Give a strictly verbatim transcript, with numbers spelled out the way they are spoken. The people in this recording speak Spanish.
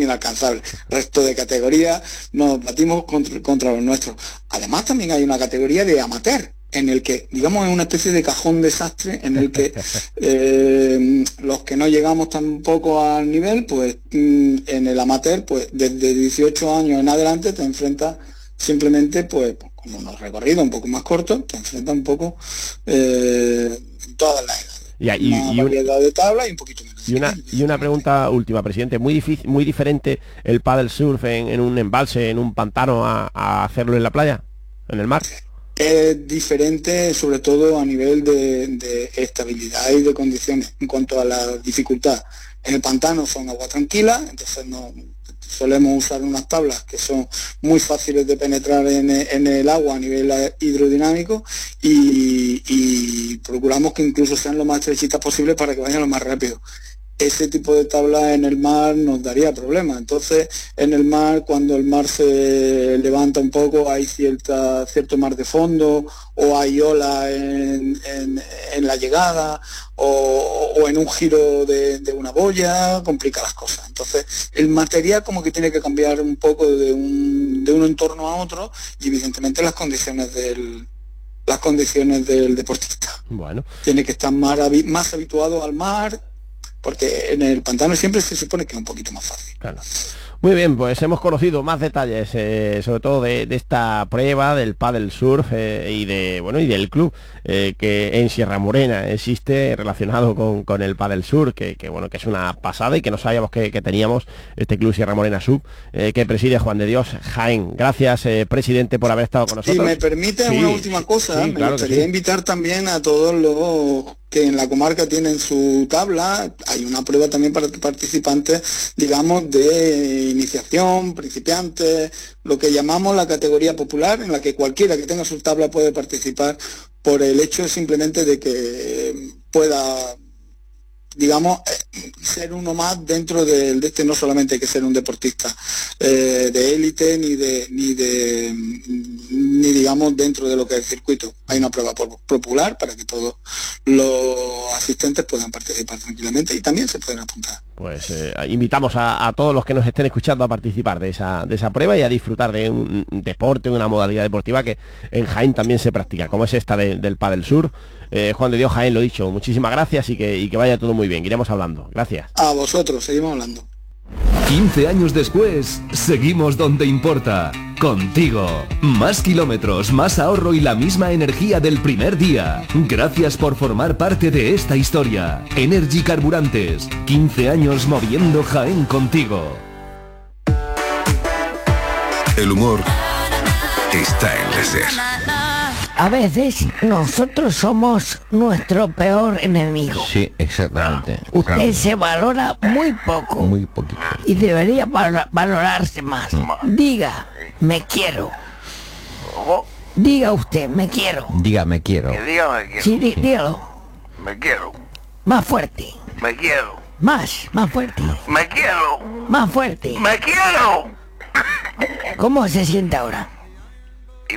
inalcanzable. Resto de categorías nos batimos contra, contra los nuestros. Además también hay una categoría de amateur, en el que, digamos, es una especie de cajón desastre, en el que eh, los que no llegamos tampoco al nivel, pues en el amateur, pues desde dieciocho años en adelante te enfrentas simplemente, pues, con unos recorridos un poco más cortos, te enfrentas un poco eh, todas las edades. Y, y, una y variedad de tabla y un poquito menos. Y una, y una pregunta última, presidente. Muy difícil, muy diferente el paddle surf en, en un embalse, en un pantano, a, a hacerlo en la playa, en el mar. Es diferente, sobre todo a nivel de, de estabilidad y de condiciones. En cuanto a la dificultad, en el pantano son aguas tranquilas, entonces no solemos usar unas tablas que son muy fáciles de penetrar en, en el agua a nivel hidrodinámico y, y procuramos que incluso sean lo más estrechitas posible para que vayan lo más rápido. Ese tipo de tabla en el mar nos daría problemas. Entonces, en el mar, cuando el mar se levanta un poco, hay cierta, cierto mar de fondo, o hay ola en, en, en la llegada, o, o en un giro de, de una boya, complica las cosas. Entonces, el material como que tiene que cambiar un poco de un, de un entorno a otro, y evidentemente las condiciones del las condiciones del deportista. Bueno. Tiene que estar más, más habituado al mar, porque en el pantano siempre se supone que es un poquito más fácil. Claro. Muy bien, pues hemos conocido más detalles, eh, sobre todo de, de esta prueba del paddle surf eh, y de bueno y del club eh, que en Sierra Morena existe relacionado con, con el paddle surf, que, que bueno que es una pasada y que no sabíamos que, que teníamos este club Sierra Morena Sub, eh, que preside Juan de Dios Jaén. Gracias, eh, presidente, por haber estado con nosotros. Si me permite, sí, una última cosa, sí, me claro gustaría sí. invitar también a todos los que en la comarca tienen su tabla. Hay una prueba también para participantes, digamos, de iniciación, principiantes, lo que llamamos la categoría popular, en la que cualquiera que tenga su tabla puede participar por el hecho simplemente de que pueda, digamos, ser uno más dentro de, de este. No solamente hay que ser un deportista eh, de élite ni de ni de ni digamos dentro de lo que es el circuito. Hay una prueba popular para que todos los asistentes puedan participar tranquilamente y también se pueden apuntar. Pues eh, invitamos a, a todos los que nos estén escuchando a participar de esa de esa prueba y a disfrutar de un, un deporte, una modalidad deportiva que en Jaén también se practica, como es esta de, del pádel sur. Eh, Juan de Dios Jaén, lo dicho, muchísimas gracias y que, y que vaya todo muy bien. Iremos hablando. Gracias. A vosotros, seguimos hablando. quince años después, seguimos donde importa. Contigo. Más kilómetros, más ahorro y la misma energía del primer día. Gracias por formar parte de esta historia. Energy Carburantes. quince años moviendo Jaén contigo. El humor está en la SER. A veces nosotros somos nuestro peor enemigo. Sí, exactamente. Usted claro. se valora muy poco. Muy poquito. Y debería val- valorarse más. Mm. Diga, me quiero. Diga usted, me quiero. Diga, me quiero. Que diga, me quiero. Sí, dí- dígalo. Me quiero. Más fuerte. Me quiero. Más, más fuerte. Me quiero. Más fuerte. Me quiero. ¿Cómo se siente ahora?